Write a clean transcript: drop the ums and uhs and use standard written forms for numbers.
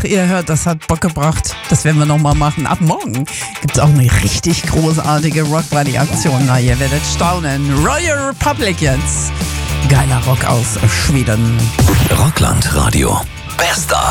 Ach, ihr hört, das hat Bock gebracht. Das werden wir nochmal machen. Ab morgen gibt es auch eine richtig großartige Rock-Party-Aktion. Na, ihr werdet staunen. Royal Republic jetzt. Geiler Rock aus Schweden. Rockland Radio. Bester.